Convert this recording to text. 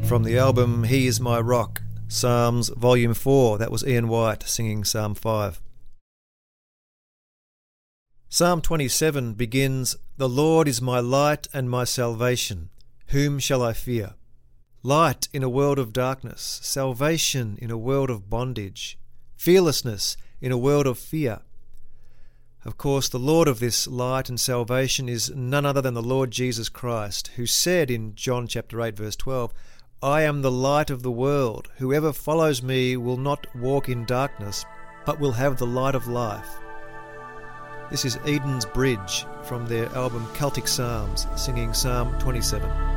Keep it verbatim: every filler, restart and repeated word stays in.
From the album He Is My Rock, Psalms Volume four, that was Ian White singing Psalm five. Psalm twenty-seven begins, "The Lord is my light and my salvation. Whom shall I fear?" Light in a world of darkness, salvation in a world of bondage, fearlessness in a world of fear. Of course, the Lord of this light and salvation is none other than the Lord Jesus Christ, who said in John chapter eight verse twelve, "I am the light of the world. Whoever follows me will not walk in darkness, but will have the light of life." This is Eden's Bridge from their album Celtic Psalms, singing Psalm twenty-seven.